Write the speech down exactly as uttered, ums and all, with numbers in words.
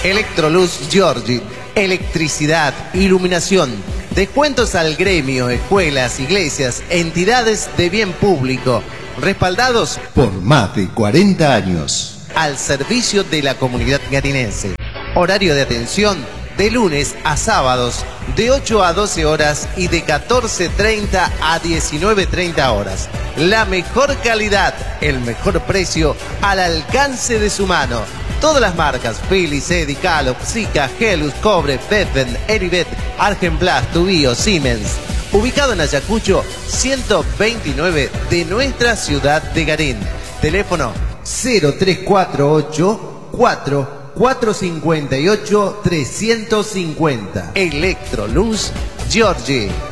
Electroluz Giorgi, electricidad, iluminación, descuentos al gremio, escuelas, iglesias, entidades de bien público, respaldados por más de cuarenta años. Al servicio de la comunidad garinense. Horario de atención de lunes a sábados de ocho a doce horas y de catorce treinta a diecinueve treinta horas. La mejor calidad, el mejor precio al alcance de su mano. Todas las marcas Philips, Eddy, Calop, Sika, Helus, Cobre, Bedven, Eribet, Argenplas, Tubío, Siemens. Ubicado en Ayacucho ciento veintinueve de nuestra ciudad de Garín. Teléfono cero tres cuatro ocho cuatro cuatro cinco ocho tres cinco cero. Electroluz Giorgi.